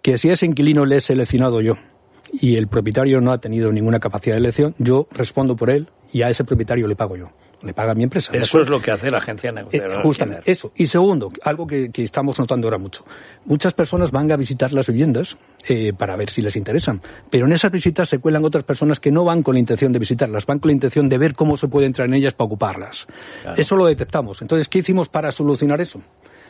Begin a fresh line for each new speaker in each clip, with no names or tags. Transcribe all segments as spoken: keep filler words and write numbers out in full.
que si ese inquilino le he seleccionado yo y el propietario no ha tenido ninguna capacidad de elección, yo respondo por él y a ese propietario le pago yo. Le paga mi empresa.
Eso es lo que hace la agencia negociadora.
Eh, justamente, eso. Y segundo, algo que, que estamos notando ahora mucho. Muchas personas van a visitar las viviendas eh, para ver si les interesan, pero en esas visitas se cuelan otras personas que no van con la intención de visitarlas, van con la intención de ver cómo se puede entrar en ellas para ocuparlas. Claro. Eso lo detectamos. Entonces, ¿qué hicimos para solucionar eso?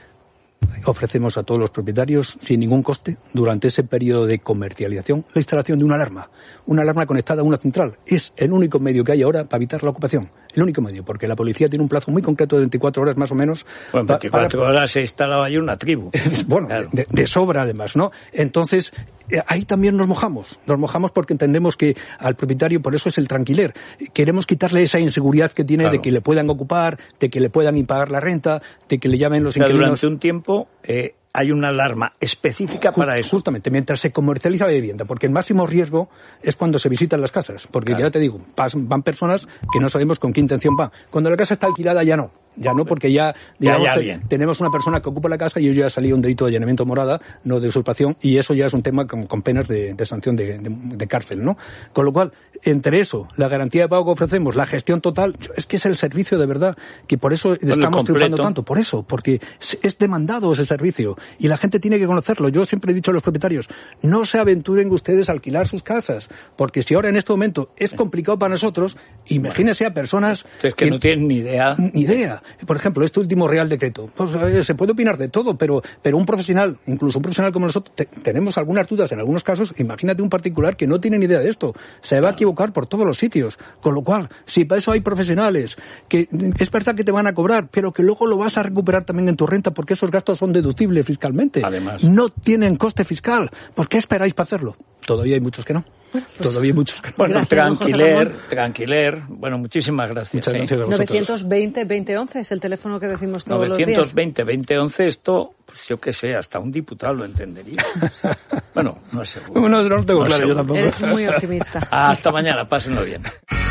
Ofrecemos a todos los propietarios, sin ningún coste, durante ese periodo de comercialización, la instalación de una alarma. Una alarma conectada a una central. Es el único medio que hay ahora para evitar la ocupación. El único medio, porque la policía tiene un plazo muy concreto de veinticuatro horas más o menos.
Bueno, veinticuatro para... horas se instalaba ahí una tribu.
Bueno, claro. de, de sobra además, ¿no? Entonces, ahí también nos mojamos. Nos mojamos porque entendemos que al propietario, por eso es el tranquiler, queremos quitarle esa inseguridad que tiene claro. de que le puedan ocupar, de que le puedan impagar la renta, de que le llamen los inquilinos.
Durante un tiempo eh, hay una alarma específica Just, para eso.
Justamente, mientras se comercializa la vivienda, porque el máximo riesgo es cuando se visitan las casas, porque claro. ya te digo, pasan, van personas que no sabemos con qué intención van. Cuando la casa está alquilada ya no. Ya no, porque ya, digamos,
ya, ya,
te, tenemos una persona que ocupa la casa y yo ya salí un delito de allanamiento morada, no de usurpación, y eso ya es un tema con, con penas de, de sanción de, de, de cárcel, ¿no? Con lo cual, entre eso, la garantía de pago que ofrecemos, la gestión total, es que es el servicio de verdad, que por eso bueno, estamos triunfando tanto, por eso, porque es demandado ese servicio, y la gente tiene que conocerlo. Yo siempre he dicho a los propietarios, no se aventuren ustedes a alquilar sus casas, porque si ahora en este momento es complicado para nosotros, imagínense a personas
es que, que no tienen ni idea.
Ni idea. Por ejemplo, este último Real Decreto. Pues, eh, se puede opinar de todo, pero, pero un profesional, incluso un profesional como nosotros, te, tenemos algunas dudas en algunos casos. Imagínate un particular que no tiene ni idea de esto. Se va a equivocar por todos los sitios. Con lo cual, si para eso hay profesionales, que es verdad que te van a cobrar, pero que luego lo vas a recuperar también en tu renta, porque esos gastos son deducibles fiscalmente.
Además.
No tienen coste fiscal. ¿Por qué esperáis para hacerlo? Todavía hay muchos que no. Bueno, pues, Todavía hay muchos que no.
Bueno, tranquiler, tranquiler. Bueno, muchísimas gracias.
Muchas gracias
¿eh?
a vosotros.
novecientos veinte veinte once es el teléfono que decimos todos
novecientos veinte veinte once, esto, pues yo qué sé, hasta un diputado lo entendería. O sea, bueno, no es seguro.
No, no lo tengo
no
claro, yo tampoco.
Eres muy optimista.
Hasta mañana, pásenlo bien.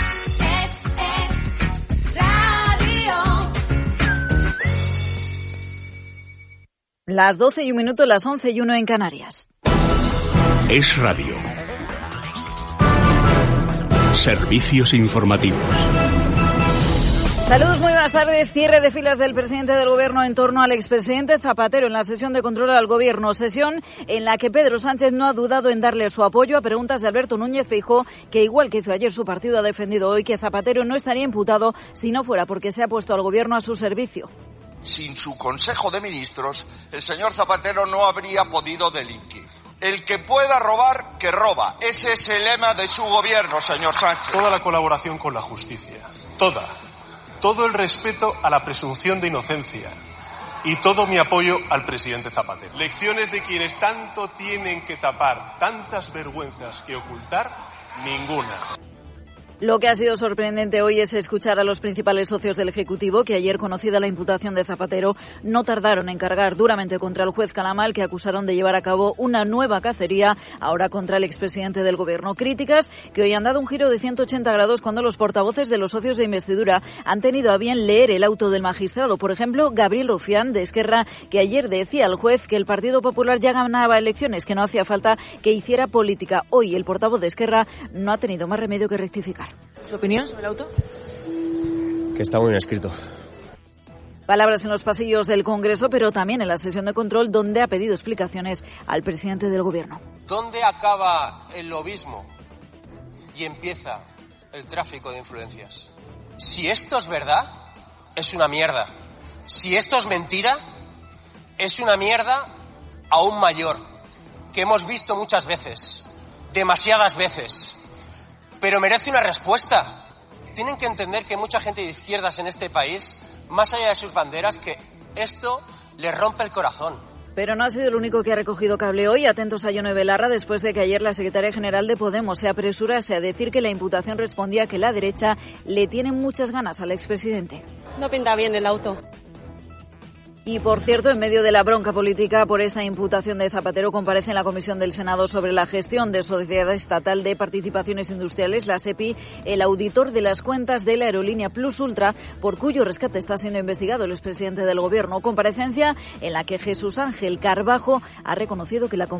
Las doce y un minuto, las once y uno en Canarias.
Es Radio. Servicios informativos.
Saludos, muy buenas tardes. Cierre de filas del presidente del Gobierno en torno al expresidente Zapatero en la sesión de control al Gobierno. Sesión en la que Pedro Sánchez no ha dudado en darle su apoyo a preguntas de Alberto Núñez Feijóo, que igual que hizo ayer su partido ha defendido hoy que Zapatero no estaría imputado si no fuera porque se ha puesto al Gobierno a su servicio.
Sin su Consejo de Ministros, el señor Zapatero no habría podido delinquir. El que pueda robar, que roba. Ese es el lema de su gobierno, señor Sánchez.
Toda la colaboración con la justicia, toda, todo el respeto a la presunción de inocencia y todo mi apoyo al presidente Zapatero. Lecciones de quienes tanto tienen que tapar, tantas vergüenzas que ocultar, ninguna.
Lo que ha sido sorprendente hoy es escuchar a los principales socios del Ejecutivo que ayer, conocida la imputación de Zapatero, no tardaron en cargar duramente contra el juez Calamal, que acusaron de llevar a cabo una nueva cacería ahora contra el expresidente del Gobierno. Críticas que hoy han dado un giro de ciento ochenta grados cuando los portavoces de los socios de investidura han tenido a bien leer el auto del magistrado. Por ejemplo, Gabriel Rufián, de Esquerra, que ayer decía al juez que el Partido Popular ya ganaba elecciones, que no hacía falta que hiciera política. Hoy el portavoz de Esquerra no ha tenido más remedio que rectificar.
¿Su opinión sobre el auto?
Que está muy bien escrito.
Palabras en los pasillos del Congreso, pero también en la sesión de control, donde ha pedido explicaciones al presidente del Gobierno.
¿Dónde acaba el lobismo y empieza el tráfico de influencias? Si esto es verdad, es una mierda. Si esto es mentira, es una mierda aún mayor, que hemos visto muchas veces, demasiadas veces. Pero merece una respuesta. Tienen que entender que mucha gente de izquierdas en este país, más allá de sus banderas, que esto les rompe el corazón.
Pero no ha sido el único que ha recogido cable hoy. Atentos a Yone Belarra, después de que ayer la secretaria general de Podemos se apresurase a decir que la imputación respondía a que la derecha le tiene muchas ganas al expresidente.
No pinta bien el auto.
Y, por cierto, en medio de la bronca política por esta imputación de Zapatero, comparece en la Comisión del Senado sobre la gestión de Sociedad Estatal de Participaciones Industriales, la SEPI, el auditor de las cuentas de la aerolínea Plus Ultra, por cuyo rescate está siendo investigado el expresidente del Gobierno. Comparecencia en la que Jesús Ángel Carbajo ha reconocido que la